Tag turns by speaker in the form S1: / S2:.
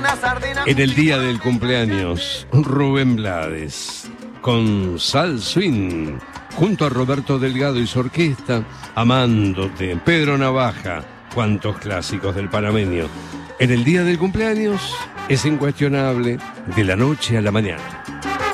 S1: En el día del cumpleaños, Rubén Blades, con Sal Swing, junto a Roberto Delgado y su orquesta, Amándote, Pedro Navaja, cuantos clásicos del panameño. En el día del cumpleaños, es incuestionable, de la noche a la mañana.